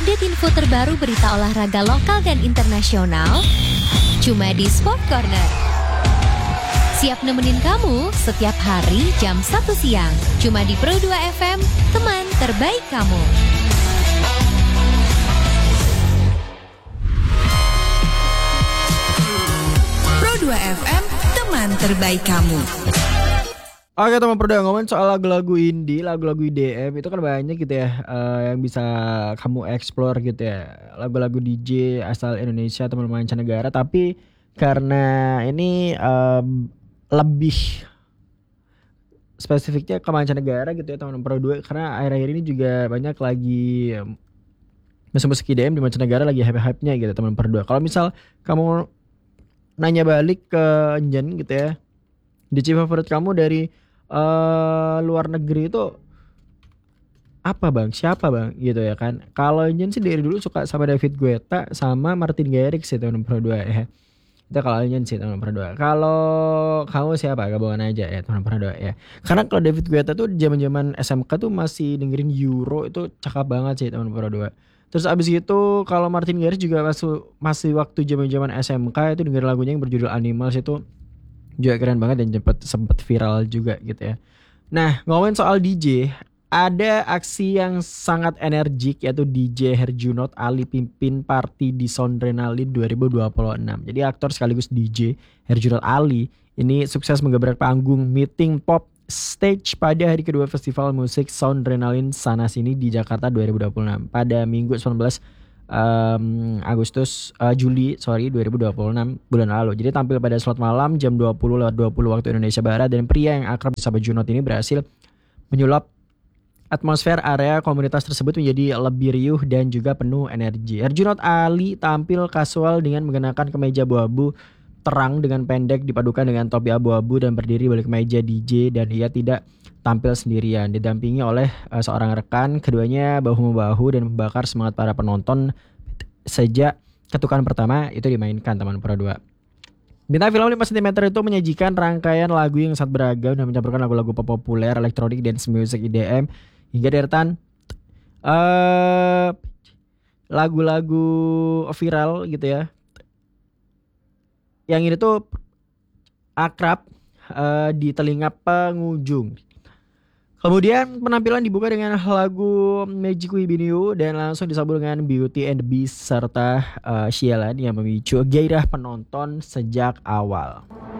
Update info terbaru berita olahraga lokal dan internasional cuma di Sport Corner. Siap nemenin kamu setiap hari jam 1 siang. Cuma di Pro 2 FM, teman terbaik kamu. Pro 2 FM, teman terbaik kamu. Oke teman Pro 2, ngomongin soal lagu-lagu indie, lagu-lagu IDM itu kan banyak gitu ya, yang bisa kamu explore gitu ya. Lagu-lagu DJ asal Indonesia atau mancanegara, tapi karena ini lebih spesifiknya ke mancanegara gitu ya teman Pro 2, karena akhir-akhir ini juga banyak lagi musik-musik IDM di mancanegara lagi hype-hype-nya gitu teman Pro 2. Kalau misal kamu nanya balik ke Enjen gitu ya, DJ favorit kamu dari luar negeri itu apa bang? Siapa bang? Gitu ya kan. Kalau Enjen sih dari dulu suka sama David Guetta sama Martin Garrix sih teman Pro 2 ya. Itu kalau Enjen sih teman Pro 2. Kalau kamu siapa? Gabungan aja ya teman Pro 2 ya. Karena kalau David Guetta tuh zaman-zaman SMK tuh masih dengerin Euro, itu cakep banget sih teman Pro 2. Terus abis itu kalau Martin Garrix juga masih waktu zaman-zaman SMK itu dengerin lagunya yang berjudul Animals, itu juga keren banget dan sempet viral juga gitu ya. Nah, ngomongin soal DJ, ada aksi yang sangat energik yaitu DJ Herjunot Ali pimpin party di Soundrenalin 2026. Jadi aktor sekaligus DJ Herjunot Ali ini sukses menggebrak panggung meeting pop stage pada hari kedua festival musik Soundrenalin sana sini di Jakarta 2026 pada Minggu 19 Juli 2026 bulan lalu. Jadi tampil pada slot malam jam 20.20 waktu Indonesia Barat, dan pria yang akrab disapa Junot ini berhasil menyulap atmosfer area komunitas tersebut menjadi lebih riuh dan juga penuh energi. Herjunot Ali tampil kasual dengan mengenakan kemeja abu-abu terang dengan pendek dipadukan dengan topi abu-abu dan berdiri balik meja DJ, dan ia tidak tampil sendirian, didampingi oleh seorang rekan. Keduanya bahu-membahu dan membakar semangat para penonton sejak ketukan pertama itu dimainkan teman Pro 2. Bintang film 5 cm itu menyajikan rangkaian lagu yang sangat beragam dan mencampurkan lagu-lagu pop populer, elektronik, dance music, IDM hingga deretan lagu-lagu viral gitu ya. Yang ini tuh akrab di telinga pengunjung. Kemudian penampilan dibuka dengan lagu Magic Wibiniu dan langsung disambut dengan Beauty and the Beast serta Shielan yang memicu gairah penonton sejak awal.